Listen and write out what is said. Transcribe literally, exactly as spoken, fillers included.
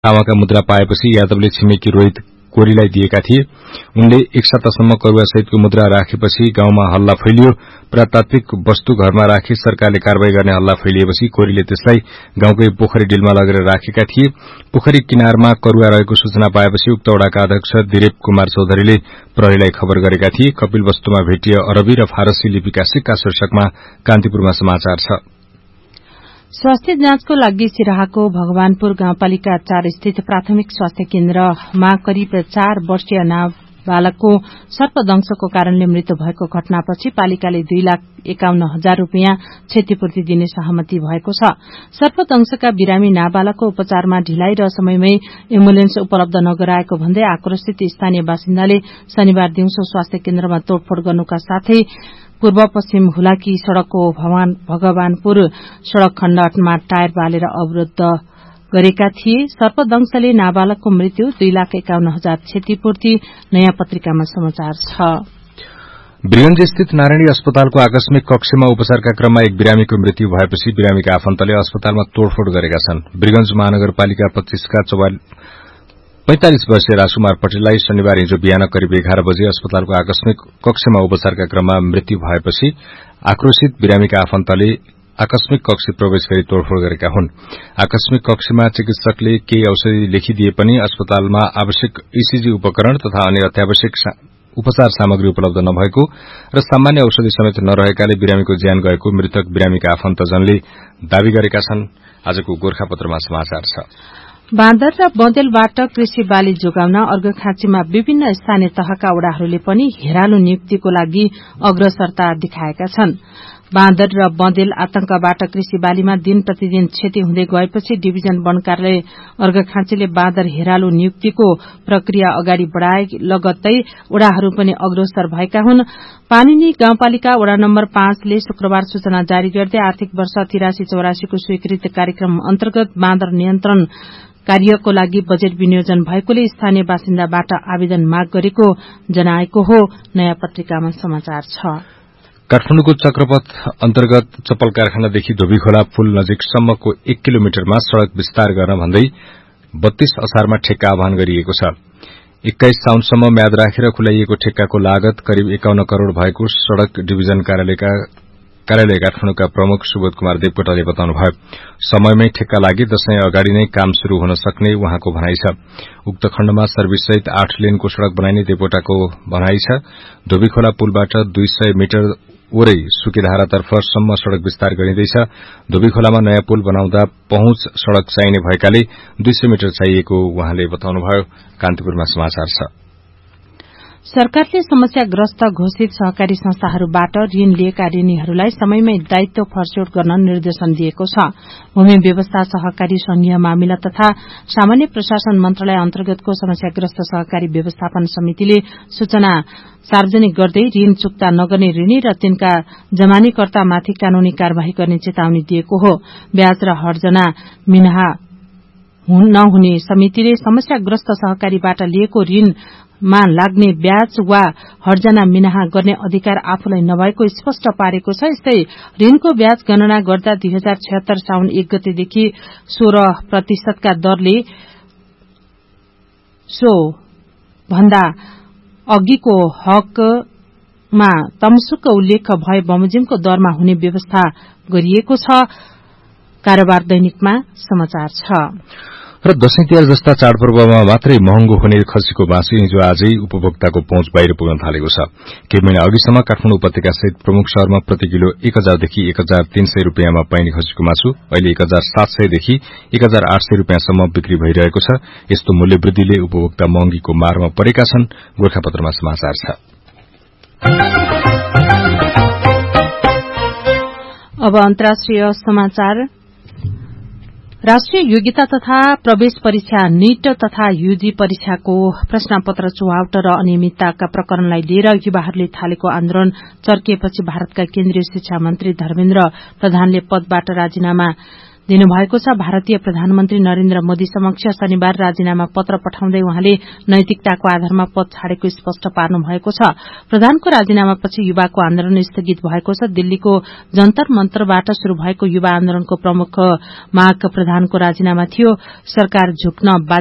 तामाका मुद्रा पाएपछि यादवले छिमेकी रोहित कोरीलाई दिएका थिए। उनले एक सातासम्म करुवा सहितको मुद्रा राखेपछि गाउँमा हल्ला फैलियो। पुरातात्विक वस्तु घरमा राखी सरकारले कारवाही गर्ने हल्ला फैलिएपछि कोरीले त्यसलाई गाउँकै पोखरी डिलमा लगेर राखेका थिए। पोखरी किनारमा करुवा रहेको सूचना पाएपछि उक्त वडाका अध्यक्ष दिलीप कुमार चौधरीले प्रहरीलाई खबर गरेका थिए। कपिल वस्तुमा भेटिए अरबी र फारसी लिपिका सिक्का शीर्षकमा कान्तिपुरमा समाचार छ। स्वास्थ्य जाँचको लागि सिराहाको भगवानपुर गाउँपालिका चार स्थित प्राथमिक स्वास्थ्य केन्द्रमा करिब चार वर्षीय नाबालकको सर्पदंशको कारणले मृत्यु भएको घटनापछि पालिकाले दुई लाख एकाउन्न हजार रूपियाँ क्षतिपूर्ति दिने सहमति भएको छ। सर्पदंशका बिरामी नाबालकको उपचारमा ढिलाइ र समयमै एम्बुलेन्स उपलब्ध नगराएको भन्दै आक्रोशित स्थानीय बासिन्दाले शनिबार दिउँसो स्वास्थ्य केन्द्रमा तोडफोड़ गर्नुका साथै पूर्व पश्चिम हुलाकी सड़कको भगवानपुर सड़क खण्डमा टायर बालेर अवरूद्ध गरेका थिए। सर्पदंशले नाबालकको मृत्यु दुई लाख एकाउन्न हजार क्षतिपूर्ति नयाँ पत्रिकामा समाचार छ। वीरगंज स्थित नारायणी अस्पतालको आकस्मिक कक्षमा उपचारका क्रममा एक बिरामीको मृत्यु भएपछि बिरामीका आफन्तले अस्पतालमा तोडफोड़ गरेका छन्। वीरगंज महानगरपालिका पच्चीसका पैंतालिस वर्षीय राजकुमार पटेललाई शनिबार हिजो बिहान करिब एघार बजे अस्पतालको आकस्मिक कक्षमा उपचारका क्रममा मृत्यु भएपछि आक्रोशित बिरामीका आफन्तले आकस्मिक कक्ष प्रवेश गरी तोडफोड़ गरेका हुन्। आकस्मिक कक्षमा चिकित्सकले केही औषधि लेखिदिए पनि अस्पतालमा आवश्यक ईसीजी उपकरण तथा अन्य अत्यावश्यक उपचार सामग्री उपलब्ध नभएको र सामान्य औषधि समेत नरहेकाले बिरामीको ज्यान गएको मृतक बिरामीका आफन्तजनले दावी गरेका छन्। आजको गोर्खापत्रमा समाचार छ। बाँदर र बँदेलबाट कृषि बाली जोगाउन अर्घखाँचीमा विभिन्न स्थानीय तहका वडाहरूले पनि हेरालु नियुक्तिको लागि अग्रसरता देखाएका छन्। बाँदर र बँदेल आतंकबाट कृषि बालीमा दिन प्रतिदिन क्षति हुँदै गएपछि डिभिजन वन कार्यालय अर्घखाँचीले बाँदर हेरालु नियुक्तिको प्रक्रिया अगाडि बढ़ाए लगत्तै वडाहरू पनि अग्रसर भएका हुन्। पानिनी गाउँपालिका वडा नम्बर पाँचले शुक्रबार सूचना जारी गर्दै आर्थिक वर्ष तिरासी चौरासीको स्वीकृत कार्यक्रम अन्तर्गत बाँदर नियन्त्रण कार्यको लागि बजेट विनियोजन भएकोले स्थानीय बासिन्दाबाट आवेदन माग गरेको जनाएको हो। नयाँ पत्रिकामा समाचार छ। काठमाडौँको चक्रपथ अन्तर्गत चप्पल कारखानादेखि धोबीखोला पुल नजिकसम्मको एक किलोमिटरमा सड़क विस्तार गर्न भन्दै बत्तीस असारमा ठेक्का आह्वान गरिएको छ। एक्काइस साउनसम्म म्याद राखेर खुलाइएको ठेक्काको लागत करिब एकाउन्न करोड़ भएको सड़क डिभिजन कार्यालयका कार्यालय काठमाडौँका प्रमुख सुबोध कुमार देवकोटाले बताउनुभयो। समयमै ठेक्का लागि दशैं अगाडि नै काम शुरू हुन सक्ने उहाँको भनाइ छ। उक्त खण्डमा सर्भिससहित आठ लेनको सड़क बनाइने देवकोटाको भनाइ छ। धोबीखोला पुलबाट दुई सय मिटर वरै सुकेधारातर्फ सम्म सड़क विस्तार गरिँदैछ। धोबीखोलामा नयाँ पुल बनाउँदा पहुँच सड़क चाहिने भएकाले दुई सय मिटर चाहिएको उहाँले बताउनुभयो। कान्तिपुरमा समाचार छ। सरकारले समस्याग्रस्त घोषित सहकारी संस्थाहरूबाट ऋण लिएका ऋणीहरूलाई समयमै दायित्व फर्स्यौट गर्न निर्देशन दिएको छ। भूमि व्यवस्था सहकारी संघीय मामिला तथा सामान्य प्रशासन मन्त्रालय अन्तर्गतको समस्याग्रस्त सहकारी व्यवस्थापन समितिले सूचना सार्वजनिक गर्दै ऋण चुक्ता नगर्ने ऋणी र तिनका जमानीकर्तामाथि कानूनी कार्यवाही गर्ने चेतावनी दिएको हो। ब्याज र हर्जना मिनाहा नहुने समितिले समस्याग्रस्त सहकारीबाट लिएको ऋण मा लाग्ने ब्याज वा हर्जना मिनाहा गर्ने अधिकार आफूलाई नभएको स्पष्ट पारेको छ। यस्तै ऋणको ब्याज गणना गर्दा दुई हजार छयत्तर साउन एक गतेदेखि सोह्र प्रतिशतका दरले सो भन्दा अघिको हकमा तमसुक उल्लेख भए बमोजिमको दरमा हुने व्यवस्था गरिएको छ। कारोबार दैनिकमा समाचार छ। र दशैं तिहार जस्ता चाडपर्वमा मात्रै महँगो हुने खसीको मासु हिजो आजै उपभोक्ताको पहुँच बाहिर पुग्न थालेको छ। केही महिना अघिसम्म काठमाडौँ उपत्यका सहित प्रमुख शहरमा प्रति किलो एक हजारदेखि एक हजार तीन सय रूपियाँमा पाइने खसीको मासु अहिले एक हजार सात सयदेखि एक हजार आठ सय रूपियाँसम्म बिक्री भइरहेको छ। यस्तो मूल्य वृद्धिले उपभोक्ता महँगीको मारमा परेका छन्। गोर्खापत्रमा समाचार छ। अब अन्तर्राष्ट्रिय समाचार। राष्ट्रिय योग्यता तथा प्रवेश परीक्षा नीट तथा यूजी परीक्षाको प्रश्नपत्र चुहावट र अनियमितताका प्रकरणलाई लिएर युवाहरूले थालेको आन्दोलन चर्किएपछि भारतका केन्द्रीय शिक्षा मन्त्री धर्मेन्द्र प्रधानले पदबाट राजीनामा दिनुभएको छ। भारतीय प्रधानमन्त्री नरेन्द्र मोदी समक्ष शनिबार राजीनामा पत्र पठाउँदै उहाँले नैतिकताको आधारमा पद छाडेको स्पष्ट पार्नु भएको छ। प्रधानको राजीनामापछि युवाको आन्दोलन स्थगित भएको छ। दिल्लीको जन्तर मन्तरबाट शुरू भएको युवा आन्दोलनको प्रमुख माग प्रधानको राजीनामा थियो। सरकार झुक्न